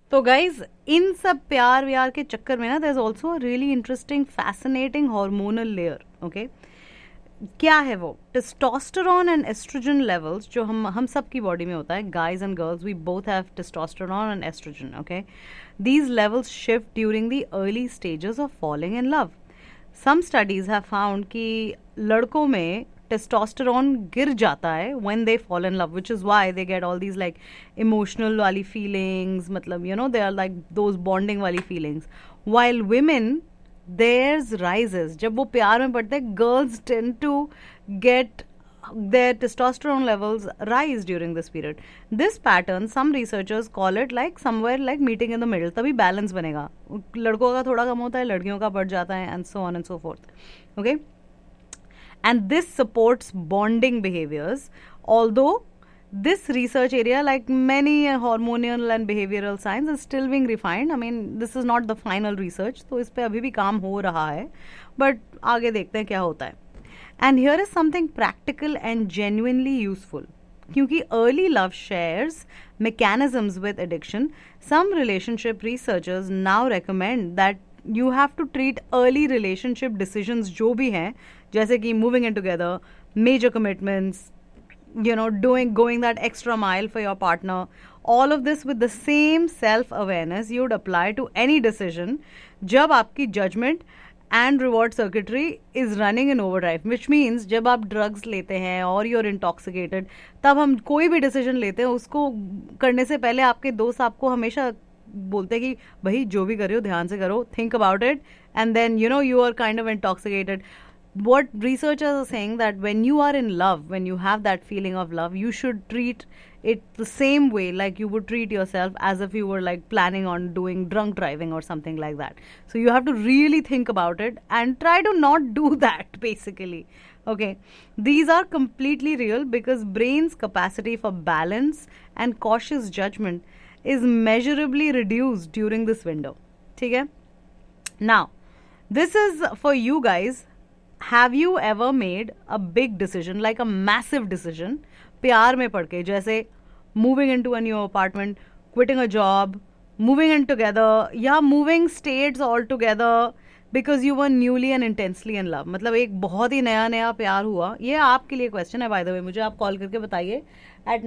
तो guys in सब प्यार व्यार के चक्कर में ना there is also a really interesting fascinating hormonal layer. Okay, क्या है वो? टेस्टोस्टेरोन एंड एस्ट्रोजन लेवल्स जो हम सब की बॉडी में होता है, guys and girls we both have testosterone and oestrogen. Okay, these levels shift during the early stages of falling in love. Some studies have found कि लड़कों में टेस्टोस्टेरोन गिर जाता है when they fall in love, which is why they get all these like emotional वाली feelings, मतलब you know they are like those bonding वाली feelings, while women theirs rises. जब वो प्यार में पड़ते हैं, girls tend to get their testosterone levels rise during this period. This pattern some researchers call it like somewhere like meeting in the middle. तभी balance बनेगा. लड़कों का थोड़ा कम होता है, लड़कियों का बढ़ जाता है, and so on and so forth. Okay, and this supports bonding behaviors, although this research area, like many hormonal and behavioral science, is still being refined. I mean, this is not the final research, तो इस पे अभी भी काम हो रहा है, but आगे देखते हैं क्या होता है. And here is something practical and genuinely useful. क्योंकि early love shares mechanisms with addiction, some relationship researchers now recommend that you have to treat early relationship decisions जो भी हैं, जैसे कि moving in together, major commitments, you know, going that extra mile for your partner, all of this with the same self awareness you would apply to any decision जब आपकी judgment and reward circuitry is running in overdrive, which means जब आप drugs लेते हैं और you're intoxicated, तब हम कोई भी decision लेते हैं, उसको करने से पहले आपके दोस्त आपको हमेशा बोलते हैं कि भाई जो भी कर रहे हो ध्यान से करो, think about it, and then you know you are kind of intoxicated. What researchers are saying that when you are in love, when you have that feeling of love, you should treat it the same way like you would treat yourself as if you were like planning on doing drunk driving or something like that. So you have to really think about it and try to not do that basically. Okay, these are completely real because brain's capacity for balance and cautious judgment is measurably reduced during this window. ठीक है? Now, this is for you guys. Have you ever made a big decision, like a massive decision, प्यार में पड़ के, जैसे moving into a new apartment, quitting a job, moving in together, या moving states altogether because you were newly and intensely in love. मतलब एक बहुत ही नया नया प्यार हुआ. ये आपके लिए क्वेश्चन है, by the way. मुझे आप कॉल करके बताइए at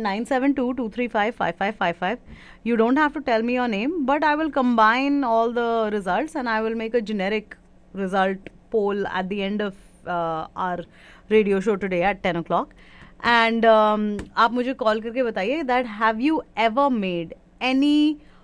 972-235-5555. You don't have to tell me your name, but I will combine all the results and I will make a generic result poll at the end of our radio show today at 10 o'clock. And आप मुझे call करके बताइए that have you ever made any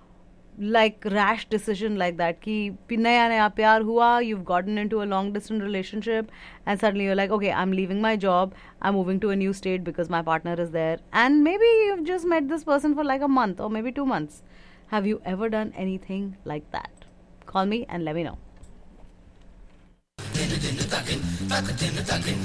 like rash decision like that कि नया नया प्यार हुआ, you've gotten into a long distance relationship and suddenly you're like, okay, I'm leaving my job, I'm moving to a new state because my partner is there, and maybe you've just met this person for like a month or maybe 2 months. Have you ever done anything like that? Call me and let me know.